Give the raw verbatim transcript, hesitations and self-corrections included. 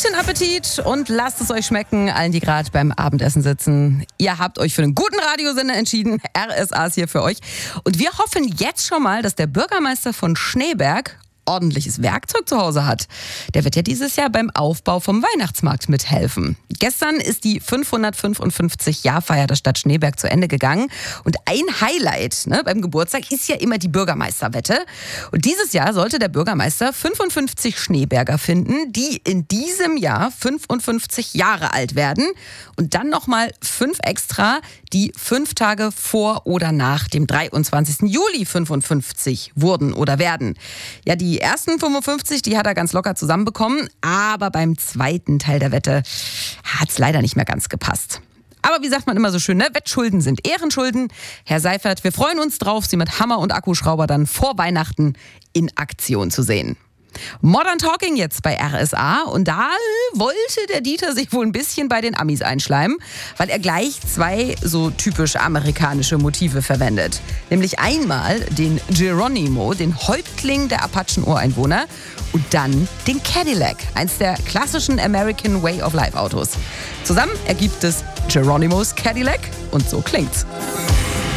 Guten Appetit und lasst es euch schmecken, allen, die gerade beim Abendessen sitzen. Ihr habt euch für einen guten Radiosender entschieden. R S A ist hier für euch. Und wir hoffen jetzt schon mal, dass der Bürgermeister von Schneeberg ordentliches Werkzeug zu Hause hat. Der wird ja dieses Jahr beim Aufbau vom Weihnachtsmarkt mithelfen. Gestern ist die fünfhundertfünfundfünfzig-Jahr-Feier der Stadt Schneeberg zu Ende gegangen. Und ein Highlight ne, beim Geburtstag ist ja immer die Bürgermeisterwette. Und dieses Jahr sollte der Bürgermeister fünfundfünfzig Schneeberger finden, die in diesem Jahr fünfundfünfzig Jahre alt werden. Und dann nochmal fünf extra, die fünf Tage vor oder nach dem dreiundzwanzigsten Juli fünfundfünfzig wurden oder werden. Ja, die ersten fünfundfünfzig, die hat er ganz locker zusammenbekommen, aber beim zweiten Teil der Wette hat es leider nicht mehr ganz gepasst. Aber wie sagt man immer so schön, ne? Wettschulden sind Ehrenschulden. Herr Seifert, wir freuen uns drauf, Sie mit Hammer und Akkuschrauber dann vor Weihnachten in Aktion zu sehen. Modern Talking jetzt bei R S A und da wollte der Dieter sich wohl ein bisschen bei den Amis einschleimen, weil er gleich zwei so typisch amerikanische Motive verwendet. Nämlich einmal den Geronimo, den Häuptling der Apachen-Ureinwohner und dann den Cadillac, eins der klassischen American Way of Life Autos. Zusammen ergibt es Geronimo's Cadillac und so klingt's.